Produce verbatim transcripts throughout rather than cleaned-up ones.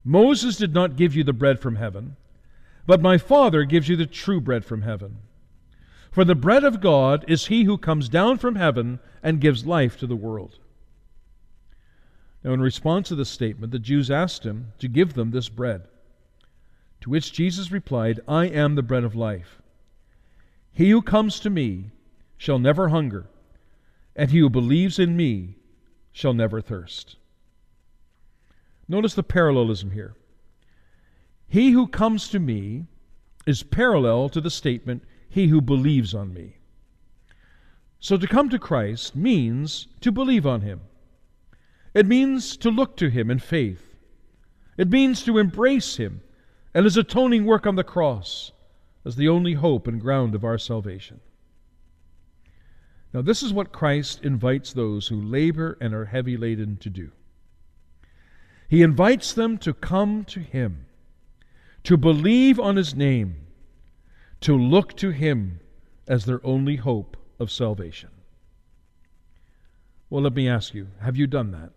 Moses did not give you the bread from heaven, but my Father gives you the true bread from heaven. For the bread of God is he who comes down from heaven and gives life to the world." Now, in response to this statement, the Jews asked him to give them this bread. To which Jesus replied, "I am the bread of life. He who comes to me shall never hunger, and he who believes in me shall never thirst." Notice the parallelism here. He who comes to me is parallel to the statement, "He who believes on me." So to come to Christ means to believe on Him. It means to look to Him in faith. It means to embrace Him and His atoning work on the cross as the only hope and ground of our salvation. Now, this is what Christ invites those who labor and are heavy laden to do. He invites them to come to Him, to believe on His name, to look to Him as their only hope of salvation. Well, let me ask you, have you done that?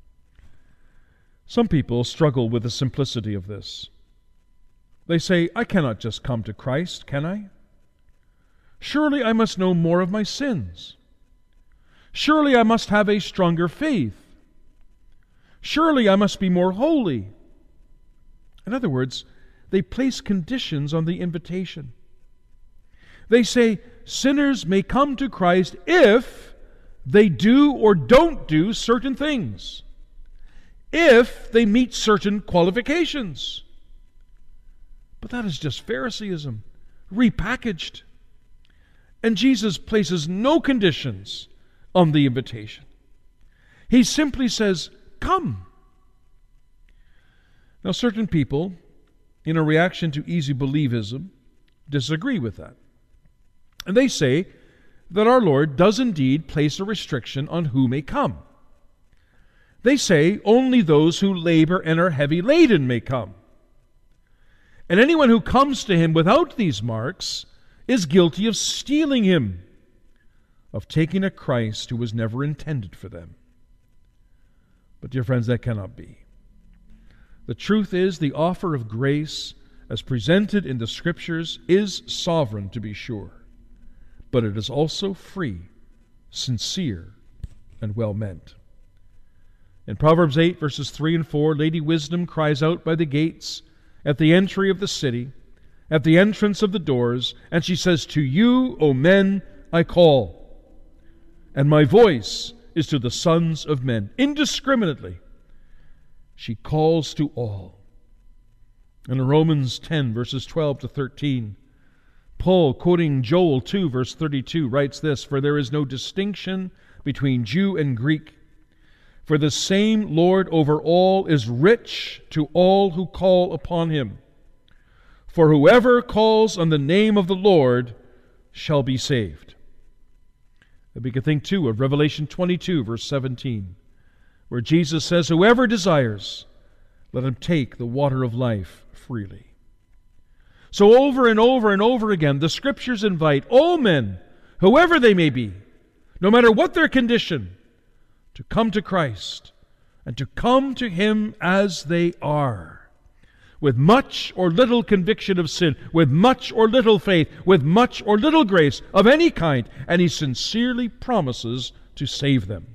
Some people struggle with the simplicity of this. They say, "I cannot just come to Christ, can I? Surely I must know more of my sins. Surely I must have a stronger faith. Surely I must be more holy." In other words, they place conditions on the invitation. They say sinners may come to Christ if they do or don't do certain things, if they meet certain qualifications. But that is just Phariseeism, repackaged. And Jesus places no conditions on the invitation. He simply says, "Come." Now, certain people, in a reaction to easy believism, disagree with that. And they say that our Lord does indeed place a restriction on who may come. They say only those who labor and are heavy laden may come. And anyone who comes to Him without these marks is guilty of stealing Him, of taking a Christ who was never intended for them. But dear friends, that cannot be. The truth is, the offer of grace as presented in the Scriptures is sovereign, to be sure, but it is also free, sincere, and well meant. In Proverbs eight, verses three and four, Lady Wisdom cries out by the gates, at the entry of the city, at the entrance of the doors, and she says, "To you, O men, I call, and my voice is to the sons of men." Indiscriminately, she calls to all. In Romans ten, verses twelve to thirteen, Paul, quoting Joel two, verse thirty-two, writes this, "For there is no distinction between Jew and Greek, for the same Lord over all is rich to all who call upon Him. For whoever calls on the name of the Lord shall be saved." And we can think too of Revelation twenty-two, verse seventeen, where Jesus says, "Whoever desires, let him take the water of life freely." So over and over and over again, the Scriptures invite all men, whoever they may be, no matter what their condition, to come to Christ and to come to Him as they are, with much or little conviction of sin, with much or little faith, with much or little grace of any kind, and He sincerely promises to save them.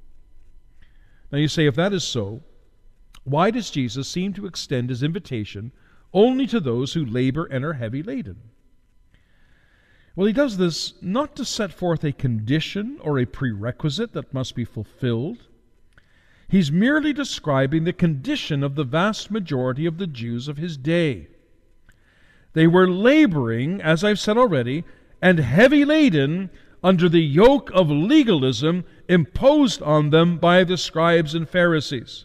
Now you say, if that is so, why does Jesus seem to extend His invitation only to those who labor and are heavy laden? Well, He does this not to set forth a condition or a prerequisite that must be fulfilled. He's merely describing the condition of the vast majority of the Jews of His day. They were laboring, as I've said already, and heavy laden under the yoke of legalism imposed on them by the scribes and Pharisees.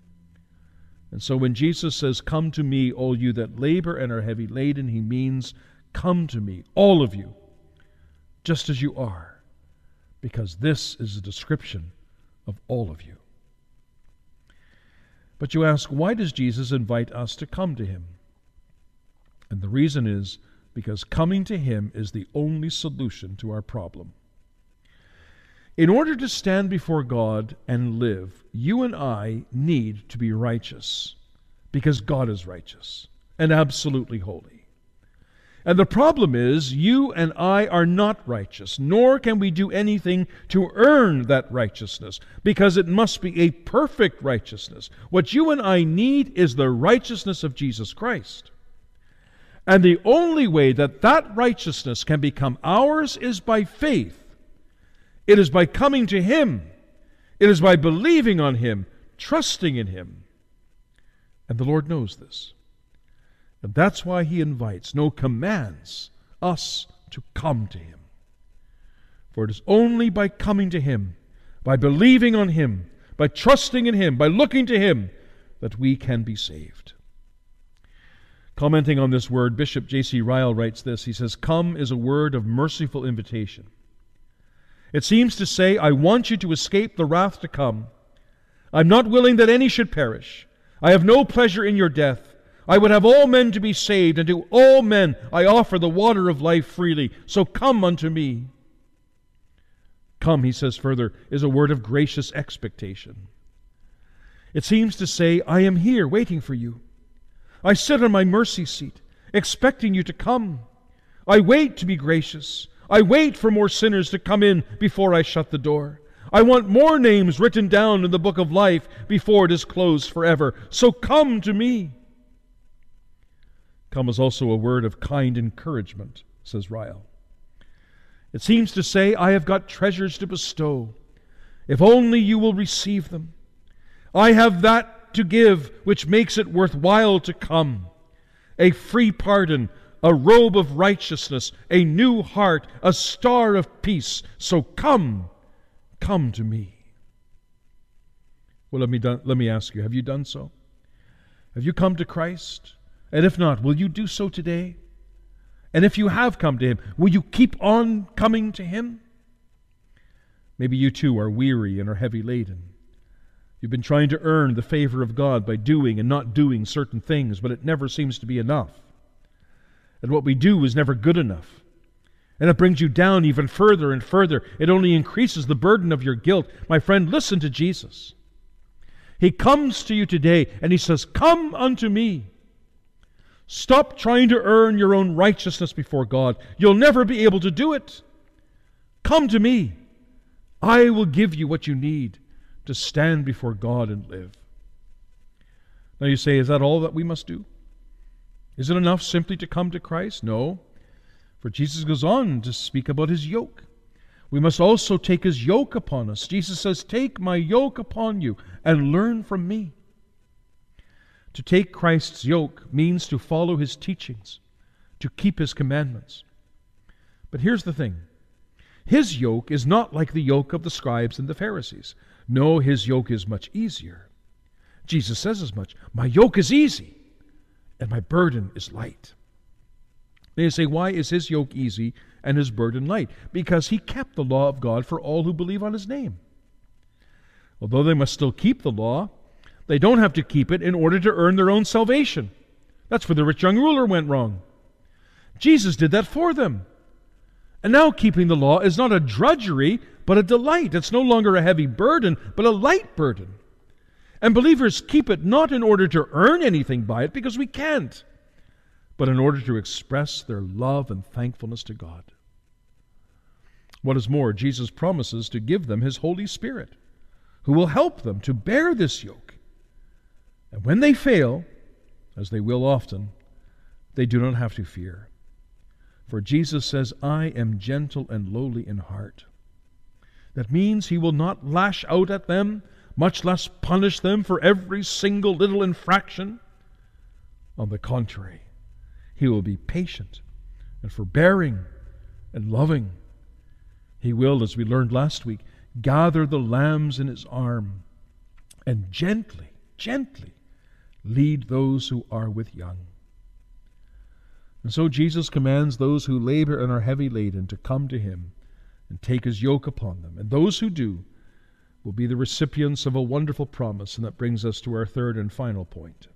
And so when Jesus says, "Come to me, all you that labor and are heavy laden," He means, come to me, all of you, just as you are, because this is a description of all of you. But you ask, why does Jesus invite us to come to Him? And the reason is because coming to Him is the only solution to our problem. In order to stand before God and live, you and I need to be righteous, because God is righteous and absolutely holy. And the problem is, you and I are not righteous, nor can we do anything to earn that righteousness, because it must be a perfect righteousness. What you and I need is the righteousness of Jesus Christ. And the only way that that righteousness can become ours is by faith. It is by coming to Him. It is by believing on Him, trusting in Him. And the Lord knows this. And that's why He invites, no, commands us to come to Him. For it is only by coming to Him, by believing on Him, by trusting in Him, by looking to Him, that we can be saved. Commenting on this word, Bishop J C Ryle writes this. He says, "Come is a word of merciful invitation. It seems to say, I want you to escape the wrath to come. I'm not willing that any should perish. I have no pleasure in your death. I would have all men to be saved, and to all men I offer the water of life freely. So come unto me." Come, he says further, is a word of gracious expectation. It seems to say, I am here waiting for you. I sit on my mercy seat, expecting you to come. I wait to be gracious. I wait for more sinners to come in before I shut the door. I want more names written down in the book of life before it is closed forever. So come to me. Come is also a word of kind encouragement, says Ryle. It seems to say, I have got treasures to bestow, if only you will receive them. I have that to give which makes it worthwhile to come. A free pardon, a robe of righteousness, a new heart, a star of peace. So come, come to me. Well, let me, do, let me ask you, have you done so? Have you come to Christ? And if not, will you do so today? And if you have come to Him, will you keep on coming to Him? Maybe you too are weary and are heavy laden. You've been trying to earn the favor of God by doing and not doing certain things, but it never seems to be enough. And what we do is never good enough. And it brings you down even further and further. It only increases the burden of your guilt. My friend, listen to Jesus. He comes to you today and He says, come unto me. Stop trying to earn your own righteousness before God. You'll never be able to do it. Come to me. I will give you what you need to stand before God and live. Now you say, is that all that we must do? Is it enough simply to come to Christ? No. For Jesus goes on to speak about His yoke. We must also take His yoke upon us. Jesus says, take my yoke upon you and learn from me. To take Christ's yoke means to follow His teachings, to keep His commandments. But here's the thing. His yoke is not like the yoke of the scribes and the Pharisees. No, His yoke is much easier. Jesus says as much. My yoke is easy, and my burden is light. They say, why is His yoke easy and His burden light? Because He kept the law of God for all who believe on His name. Although they must still keep the law, they don't have to keep it in order to earn their own salvation. That's where the rich young ruler went wrong. Jesus did that for them. And now keeping the law is not a drudgery, but a delight. It's no longer a heavy burden, but a light burden. And believers keep it not in order to earn anything by it, because we can't, but in order to express their love and thankfulness to God. What is more, Jesus promises to give them His Holy Spirit, who will help them to bear this yoke. And when they fail, as they will often, they do not have to fear. For Jesus says, I am gentle and lowly in heart. That means He will not lash out at them, much less punish them for every single little infraction. On the contrary, He will be patient and forbearing and loving. He will, as we learned last week, gather the lambs in His arm and gently, gently lead those who are with young. And so Jesus commands those who labor and are heavy laden to come to Him and take His yoke upon them. And those who do will be the recipients of a wonderful promise. And that brings us to our third and final point.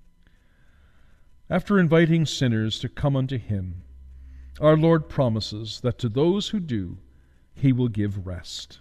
After inviting sinners to come unto Him, our Lord promises that to those who do, He will give rest.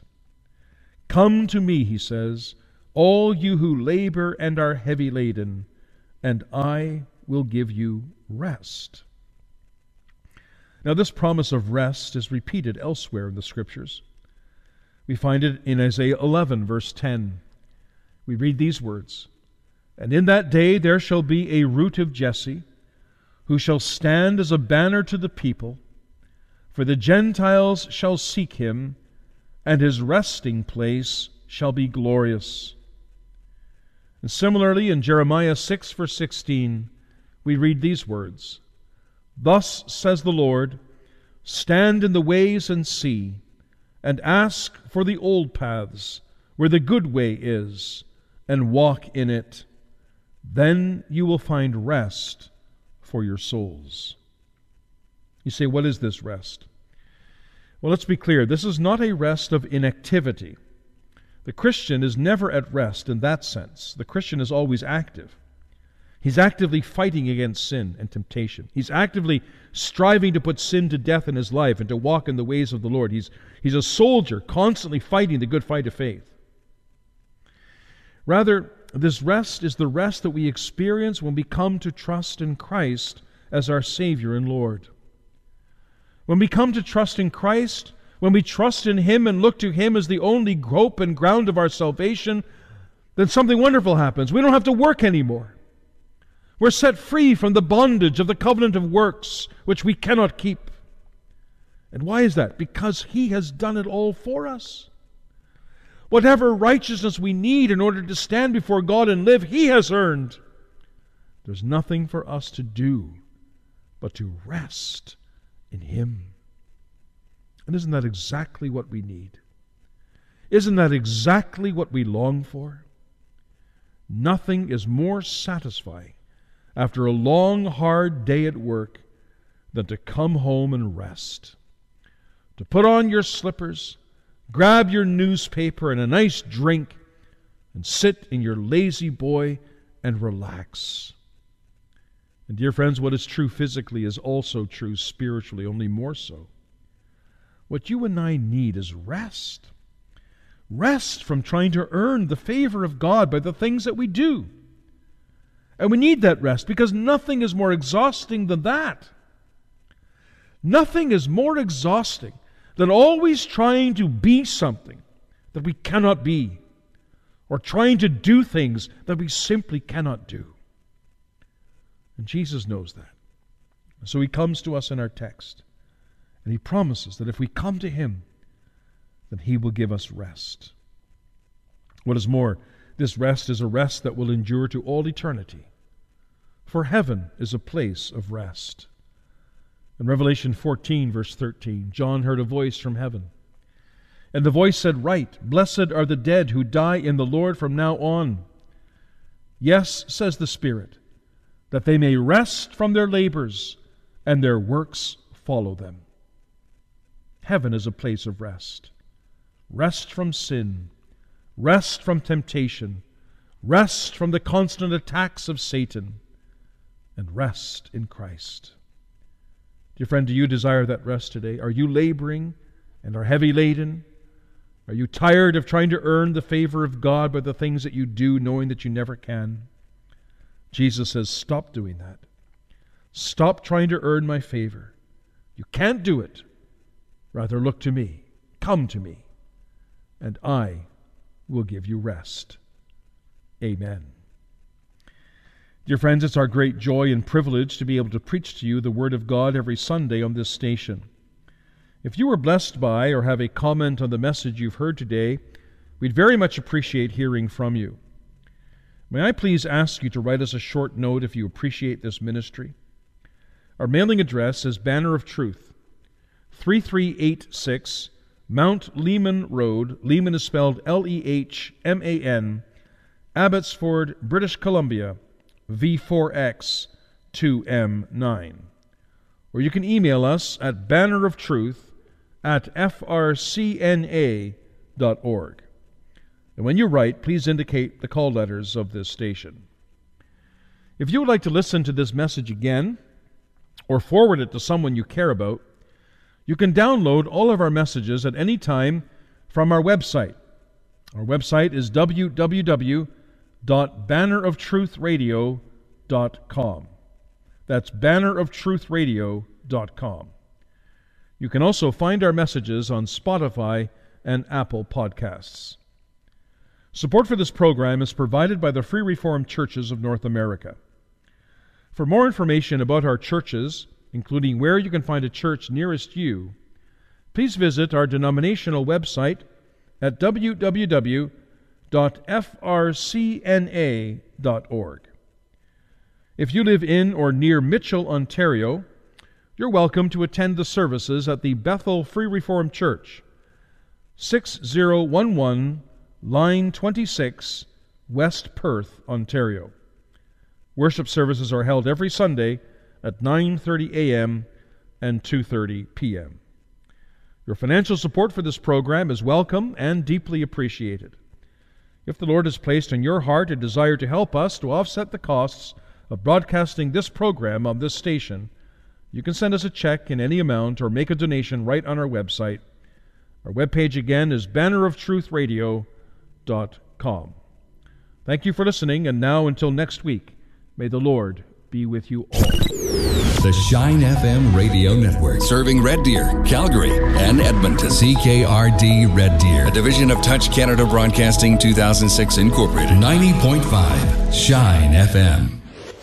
Come to me, He says, all you who labor and are heavy laden, and I will give you rest. Now, this promise of rest is repeated elsewhere in the Scriptures. We find it in Isaiah eleven, verse ten. We read these words, "And in that day there shall be a root of Jesse, who shall stand as a banner to the people, for the Gentiles shall seek him, and his resting place shall be glorious." And similarly, in Jeremiah six, verse sixteen, we read these words, "Thus says the Lord, stand in the ways and see, and ask for the old paths, where the good way is, and walk in it. Then you will find rest for your souls." You say, what is this rest? Well, let's be clear. This is not a rest of inactivity. The Christian is never at rest in that sense. The Christian is always active. He's actively fighting against sin and temptation. He's actively striving to put sin to death in his life and to walk in the ways of the Lord. He's, he's a soldier constantly fighting the good fight of faith. Rather, this rest is the rest that we experience when we come to trust in Christ as our Savior and Lord. When we come to trust in Christ, when we trust in Him and look to Him as the only hope and ground of our salvation, then something wonderful happens. We don't have to work anymore. We're set free from the bondage of the covenant of works, which we cannot keep. And why is that? Because He has done it all for us. Whatever righteousness we need in order to stand before God and live, He has earned. There's nothing for us to do but to rest in Him. And isn't that exactly what we need? Isn't that exactly what we long for? Nothing is more satisfying after a long, hard day at work than to come home and rest. To put on your slippers, grab your newspaper and a nice drink, and sit in your lazy boy and relax. And dear friends, what is true physically is also true spiritually, only more so. What you and I need is rest. Rest from trying to earn the favor of God by the things that we do. And we need that rest because nothing is more exhausting than that. Nothing is more exhausting than always trying to be something that we cannot be, or trying to do things that we simply cannot do. And Jesus knows that. So He comes to us in our text, and He promises that if we come to Him, then He will give us rest. What is more, this rest is a rest that will endure to all eternity. For heaven is a place of rest. In Revelation fourteen, verse thirteen, John heard a voice from heaven. And the voice said, "Write, blessed are the dead who die in the Lord from now on. Yes, says the Spirit, that they may rest from their labors, and their works follow them." Heaven is a place of rest. Rest from sin. Rest from temptation. Rest from the constant attacks of Satan. And rest in Christ. Dear friend, do you desire that rest today? Are you laboring and are heavy laden? Are you tired of trying to earn the favor of God by the things that you do, knowing that you never can? Jesus says, stop doing that. Stop trying to earn my favor. You can't do it. Rather, look to me. Come to me. And I will give you rest. Amen. Dear friends, it's our great joy and privilege to be able to preach to you the Word of God every Sunday on this station. If you were blessed by or have a comment on the message you've heard today, we'd very much appreciate hearing from you. May I please ask you to write us a short note if you appreciate this ministry? Our mailing address is Banner of Truth, three three eight six Mount Lehman Road. Lehman is spelled L E H M A N, Abbotsford, British Columbia, V four X two M nine. Or you can email us at banneroftruth at f r c n a dot org. And when you write, please indicate the call letters of this station. If you would like to listen to this message again, or forward it to someone you care about, you can download all of our messages at any time from our website. Our website is w w w dot banner of truth radio dot com. That's banner of truth radio dot com. You can also find our messages on Spotify and Apple Podcasts. Support for this program is provided by the Free Reformed Churches of North America. For more information about our churches, including where you can find a church nearest you, please visit our denominational website at w w w dot f r c n a dot org. If you live in or near Mitchell, Ontario, you're welcome to attend the services at the Bethel Free Reformed Church, six oh one one Line twenty-six, West Perth, Ontario. Worship services are held every Sunday at nine thirty a.m. and two thirty p.m. Your financial support for this program is welcome and deeply appreciated. If the Lord has placed in your heart a desire to help us to offset the costs of broadcasting this program on this station, you can send us a check in any amount or make a donation right on our website. Our webpage again is banner of truth radio dot com. Thank you for listening, and now until next week, may the Lord be with you all. The Shine F M Radio Network, serving Red Deer, Calgary, and Edmonton. C K R D Red Deer, a division of Touch Canada Broadcasting two thousand six Incorporated. ninety point five Shine F M.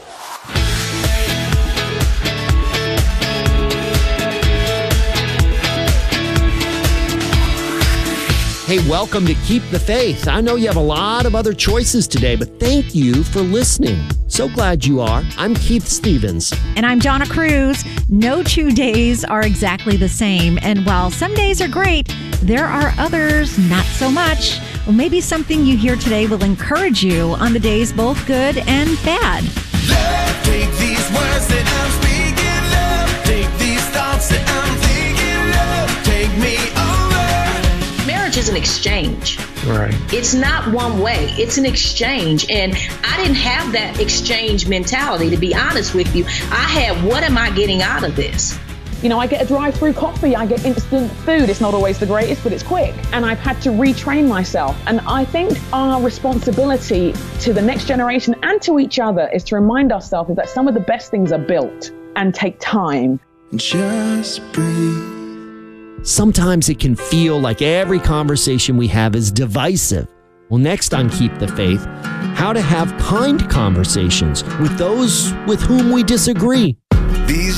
Hey, welcome to Keep the Faith. I know you have a lot of other choices today, but thank you for listening. So glad you are. I'm Keith Stevens. And I'm Donna Cruz. No two days are exactly the same. And while some days are great, there are others not so much. Well, maybe something you hear today will encourage you on the days both good and bad. Love, take these words that I'm speaking, love. Take these thoughts that I'm thinking, love. Take me over. Marriage is an exchange. Right. It's not one way. It's an exchange. And I didn't have that exchange mentality, to be honest with you. I had, what am I getting out of this? You know, I get a drive-through coffee, I get instant food. It's not always the greatest, but it's quick. And I've had to retrain myself. And I think our responsibility to the next generation and to each other is to remind ourselves that some of the best things are built and take time. Just breathe. Sometimes it can feel like every conversation we have is divisive. Well, next on Keep the Faith, how to have kind conversations with those with whom we disagree. These